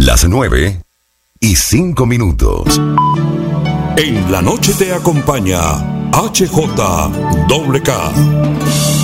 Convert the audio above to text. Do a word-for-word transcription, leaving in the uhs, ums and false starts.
Las nueve y cinco minutos. En la noche te acompaña H J K.